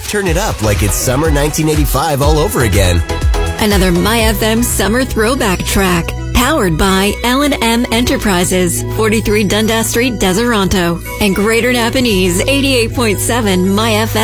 turn it up like it's summer 1985 all over again. Another My FM summer throwback track. Powered by L&M Enterprises, 43 Dundas Street, Deseronto, and Greater Napanese, 88.7 My FM.